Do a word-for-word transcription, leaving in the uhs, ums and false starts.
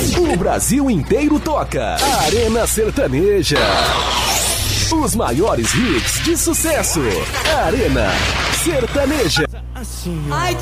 O Brasil inteiro toca. Arena Sertaneja. Os maiores hits de sucesso. Arena Sertaneja. Ai,